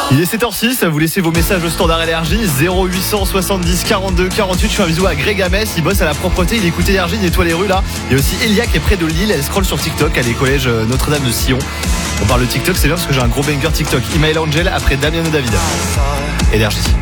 Il est 7h06, vous laissez vos messages au standard énergie 0800 70 42 48. Je fais un bisou à Greg Hamès, il bosse à la propreté, il écoute énergie, il nettoie les rues là. Il y a aussi Elia qui est près de Lille, elle scrolle sur TikTok, elle est collège Notre-Dame de Sion. On parle de TikTok, c'est bien parce que j'ai un gros banger TikTok. Email Angel après Damien et David. Énergie.